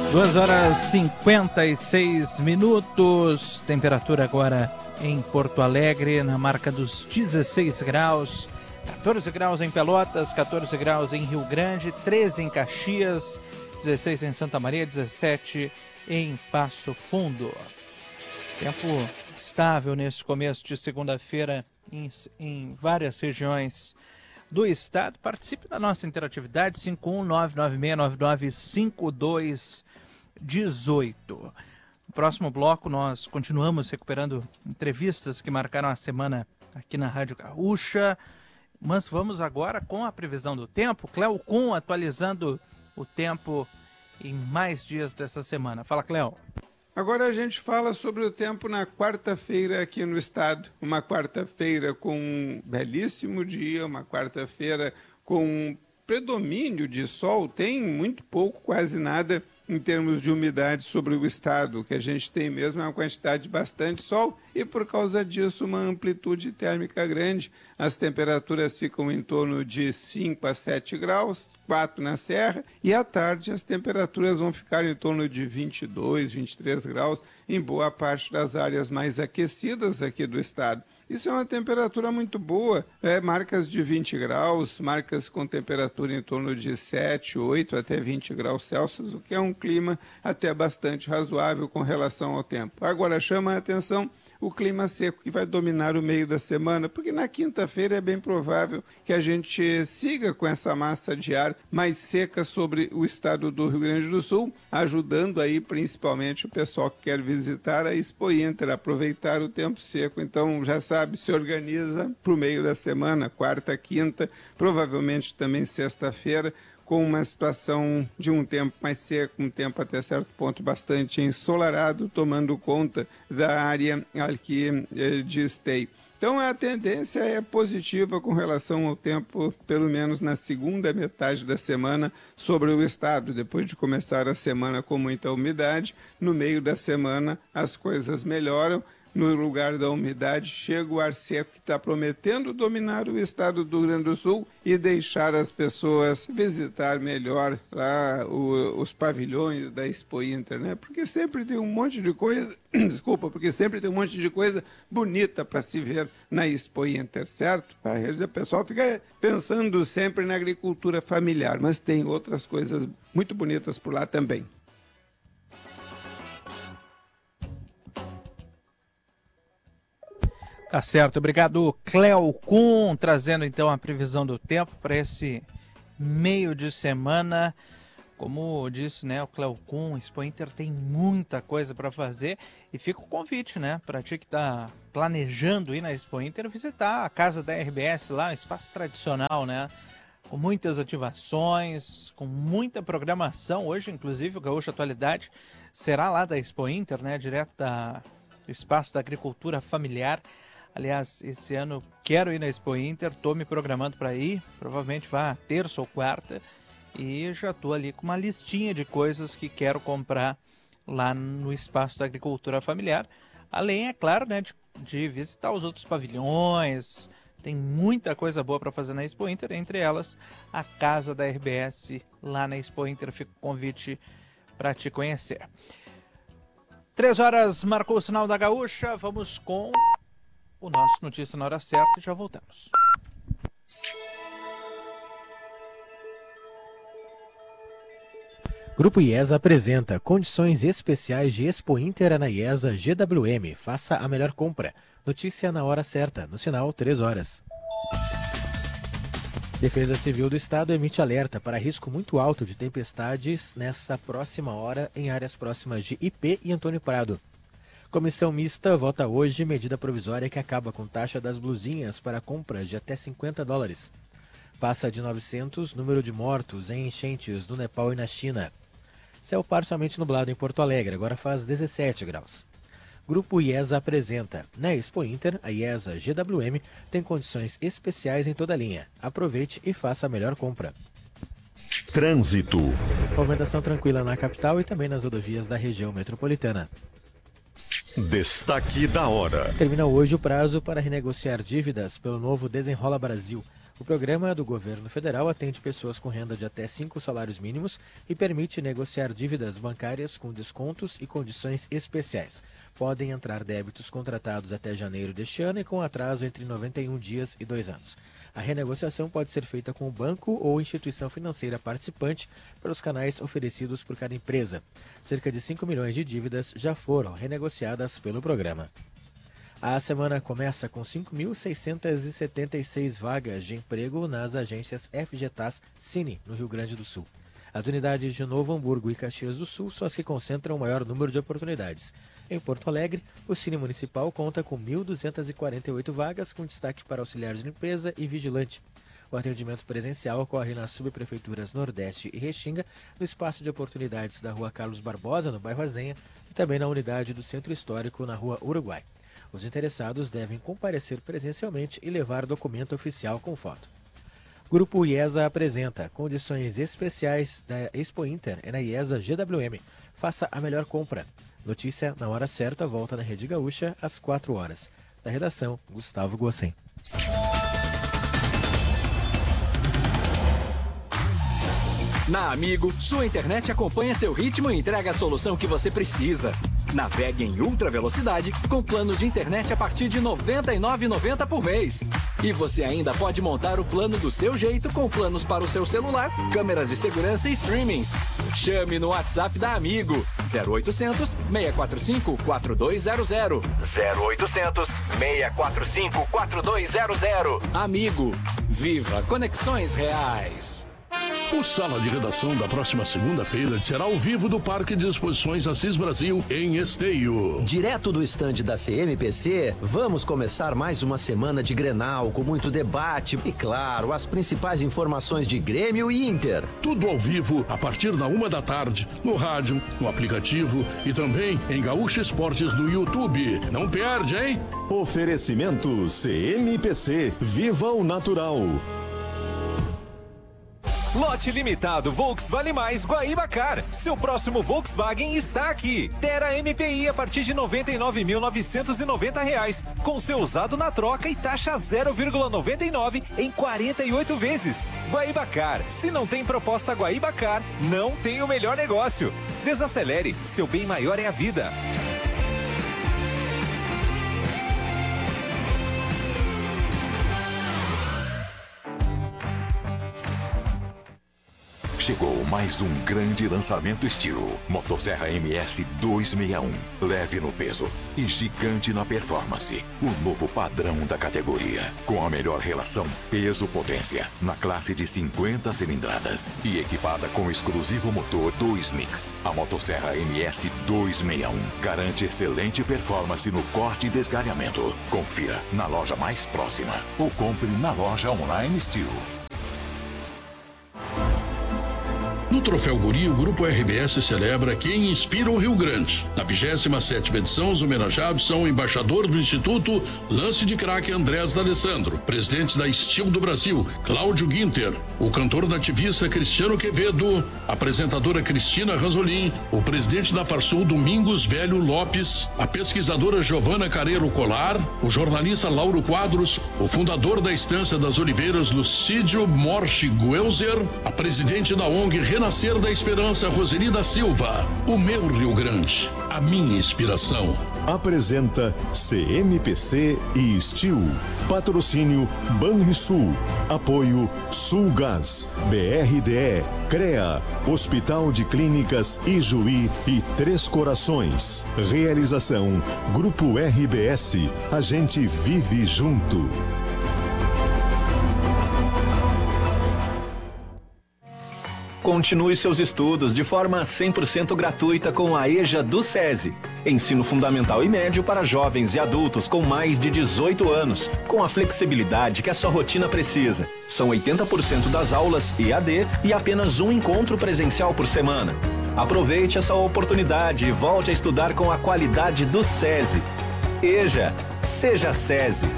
2h56, temperatura agora em Porto Alegre, na marca dos 16 graus, 14 graus em Pelotas, 14 graus em Rio Grande, 13 em Caxias, 16 em Santa Maria, 17 em Passo Fundo. Tempo estável nesse começo de segunda-feira em várias regiões do estado. Participe da nossa interatividade, 51996995218. No próximo bloco nós continuamos recuperando entrevistas que marcaram a semana aqui na Rádio Gaúcha, mas vamos agora com a previsão do tempo. Cléo Kuhn atualizando o tempo em mais dias dessa semana. Fala, Cléo. Agora a gente fala sobre o tempo na quarta-feira aqui no estado. Uma quarta-feira com um belíssimo dia, uma quarta-feira com predomínio de sol, tem muito pouco, quase nada em termos de umidade sobre o estado. O que a gente tem mesmo é uma quantidade de bastante sol e, por causa disso, uma amplitude térmica grande. As temperaturas ficam em torno de 5 a 7 graus, 4 na serra, e à tarde as temperaturas vão ficar em torno de 22, 23 graus em boa parte das áreas mais aquecidas aqui do estado. Isso é uma temperatura muito boa, marcas de 20 graus, marcas com temperatura em torno de 7, 8 até 20 graus Celsius, o que é um clima até bastante razoável com relação ao tempo. Agora chama a atenção o clima seco que vai dominar o meio da semana, porque na quinta-feira é bem provável que a gente siga com essa massa de ar mais seca sobre o estado do Rio Grande do Sul, ajudando aí principalmente o pessoal que quer visitar a Expo Inter, aproveitar o tempo seco. Então já sabe, se organiza para o meio da semana, quarta, quinta, provavelmente também sexta-feira, com uma situação de um tempo mais seco, um tempo até certo ponto bastante ensolarado, tomando conta da área aqui de esteio. Então a tendência é positiva com relação ao tempo, pelo menos na segunda metade da semana sobre o estado. Depois de começar a semana com muita umidade, no meio da semana as coisas melhoram. No lugar da umidade, chega o ar seco que está prometendo dominar o estado do Rio Grande do Sul e deixar as pessoas visitar melhor lá os pavilhões da Expo Inter, né? Porque sempre tem um monte de coisa, porque sempre tem um monte de coisa bonita para se ver na Expo Inter, certo? O pessoal fica pensando sempre na agricultura familiar, mas tem outras coisas muito bonitas por lá também. Tá certo, obrigado, Cléo Kuhn, trazendo então a previsão do tempo para esse meio de semana. Como disse, né, o Cléo Kuhn, Expo Inter tem muita coisa para fazer e fica o convite, né, para ti que está planejando ir na Expo Inter, visitar a casa da RBS lá, um espaço tradicional, né, com muitas ativações, com muita programação. Hoje, inclusive, o Gaúcho Atualidade será lá da Expo Inter, né, direto do espaço da agricultura familiar. Aliás, esse ano quero ir na Expo Inter, estou me programando para ir, provavelmente vá terça ou quarta, e já estou ali com uma listinha de coisas que quero comprar lá no espaço da agricultura familiar. Além, é claro, né, de visitar os outros pavilhões. Tem muita coisa boa para fazer na Expo Inter, entre elas a casa da RBS lá na Expo Inter. Fica o convite para te conhecer. 3 horas marcou o sinal da Gaúcha, vamos com o nosso Notícia na Hora Certa e já voltamos. Grupo IESA apresenta condições especiais de Expo Inter na IESA GWM. Faça a melhor compra. Notícia na hora certa, no sinal 3 horas. Defesa Civil do Estado emite alerta para risco muito alto de tempestades nesta próxima hora em áreas próximas de IP e Antônio Prado. Comissão mista vota hoje medida provisória que acaba com taxa das blusinhas para compras de até $50. Passa de 900 número de mortos em enchentes no Nepal e na China. Céu parcialmente nublado em Porto Alegre, agora faz 17 graus. Grupo IESA apresenta. Na Expo Inter, a IESA GWM tem condições especiais em toda a linha. Aproveite e faça a melhor compra. Trânsito. Movimentação tranquila na capital e também nas rodovias da região metropolitana. Destaque da hora. Termina hoje o prazo para renegociar dívidas pelo novo Desenrola Brasil. O programa do governo federal atende pessoas com renda de até 5 salários mínimos e permite negociar dívidas bancárias com descontos e condições especiais. Podem entrar débitos contratados até janeiro deste ano e com atraso entre 91 dias e 2 anos. A renegociação pode ser feita com o banco ou instituição financeira participante pelos canais oferecidos por cada empresa. Cerca de 5 milhões de dívidas já foram renegociadas pelo programa. A semana começa com 5.676 vagas de emprego nas agências FGTAS Cine, no Rio Grande do Sul. As unidades de Novo Hamburgo e Caxias do Sul são as que concentram o maior número de oportunidades. Em Porto Alegre, o Cine Municipal conta com 1.248 vagas, com destaque para auxiliar de limpeza e vigilante. O atendimento presencial ocorre nas subprefeituras Nordeste e Restinga, no espaço de oportunidades da Rua Carlos Barbosa, no bairro Azenha, e também na unidade do Centro Histórico, na Rua Uruguai. Os interessados devem comparecer presencialmente e levar documento oficial com foto. Grupo IESA apresenta condições especiais da Expo Inter na IESA GWM. Faça a melhor compra. Notícia na hora certa, volta na Rede Gaúcha às 4 horas. Da redação, Gustavo Gossen. Na Amigo, sua internet acompanha seu ritmo e entrega a solução que você precisa. Navegue em ultra velocidade com planos de internet a partir de R$ 99,90 por mês. E você ainda pode montar o plano do seu jeito com planos para o seu celular, câmeras de segurança e streamings. Chame no WhatsApp da Amigo 0800 645 4200. 0800 645 4200. Amigo, viva conexões reais. O Sala de Redação da próxima segunda-feira será ao vivo do Parque de Exposições Assis Brasil, em Esteio. Direto do estande da CMPC, vamos começar mais uma semana de Grenal, com muito debate e, claro, as principais informações de Grêmio e Inter. Tudo ao vivo, a partir da 1h, no rádio, no aplicativo e também em Gaúcha Esportes no YouTube. Não perde, hein? Oferecimento CMPC. Viva o natural. Lote limitado Volks Vale Mais Guaíba-Car. Seu próximo Volkswagen está aqui. Terra MPI a partir de R$ 99.990, com seu usado na troca e taxa 0,99 em 48 vezes. Guaíba-Car. Se não tem proposta Guaíba-Car, não tem o melhor negócio. Desacelere, seu bem maior é a vida. Chegou mais um grande lançamento estilo. Motosserra MS 261. Leve no peso e gigante na performance. O novo padrão da categoria. Com a melhor relação peso-potência na classe de 50 cilindradas. E equipada com o exclusivo motor 2Mix. A Motosserra MS 261 garante excelente performance no corte e desgalhamento. Confira na loja mais próxima ou compre na loja online Steel. No Troféu Guri, o Grupo RBS celebra quem inspira o Rio Grande. Na 27ª edição, os homenageados são o embaixador do Instituto Lance de Craque Andrés D'Alessandro, presidente da Steel do Brasil, Cláudio Guinter, o cantor nativista Cristiano Quevedo, a apresentadora Cristina Ranzolin, o presidente da Farsul Domingos Velho Lopes, a pesquisadora Giovana Careiro Colar, o jornalista Lauro Quadros, o fundador da Estância das Oliveiras Lucídio Morche Guelzer, a presidente da ONG Renascer da Esperança, Roseli da Silva. O meu Rio Grande, a minha inspiração. Apresenta CMPC e Steel. Patrocínio Banrisul. Apoio Sulgás, BRDE, CREA, Hospital de Clínicas Ijuí e Três Corações. Realização Grupo RBS. A gente vive junto. Continue seus estudos de forma 100% gratuita com a EJA do SESI. Ensino fundamental e médio para jovens e adultos com mais de 18 anos, com a flexibilidade que a sua rotina precisa. São 80% das aulas EAD e apenas um encontro presencial por semana. Aproveite essa oportunidade e volte a estudar com a qualidade do SESI. EJA, seja SESI.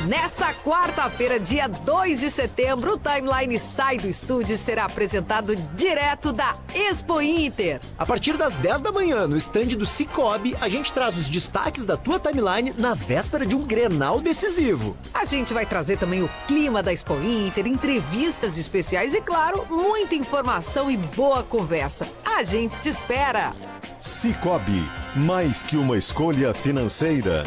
Nessa quarta-feira, dia 2 de setembro, o Timeline sai do estúdio e será apresentado direto da Expo Inter. A partir das 10 da manhã, no estande do Cicobi, a gente traz os destaques da tua timeline na véspera de um Grenal decisivo. A gente vai trazer também o clima da Expo Inter, entrevistas especiais e, claro, muita informação e boa conversa. A gente te espera! Cicobi, mais que uma escolha financeira.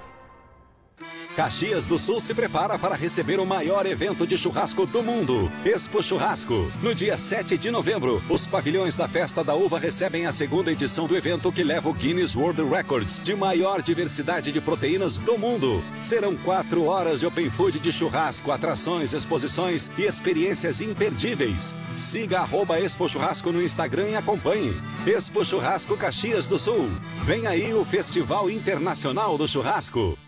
Caxias do Sul se prepara para receber o maior evento de churrasco do mundo, Expo Churrasco. No dia 7 de novembro, os pavilhões da Festa da Uva recebem a segunda edição do evento que leva o Guinness World Records de maior diversidade de proteínas do mundo. Serão 4 horas de open food de churrasco, atrações, exposições e experiências imperdíveis. Siga @Expo Churrasco no Instagram e acompanhe. Expo Churrasco Caxias do Sul. Vem aí o Festival Internacional do Churrasco.